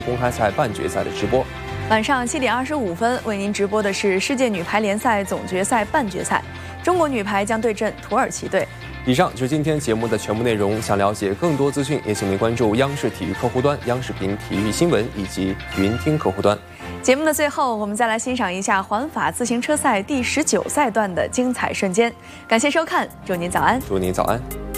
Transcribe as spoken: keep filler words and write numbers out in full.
公开赛半决赛的直播。 晚上七点二十五分为您直播的是世界女排联赛总决赛半决赛，中国女排将对阵土耳其队。 以上就是今天节目的全部内容。想了解更多资讯，也请您关注央视体育客户端、央视频体育新闻以及云听客户端。 节目的最后，我们再来欣赏一下环法自行车赛第十九赛段的精彩瞬间。感谢收看，祝您早安！ 祝您早安。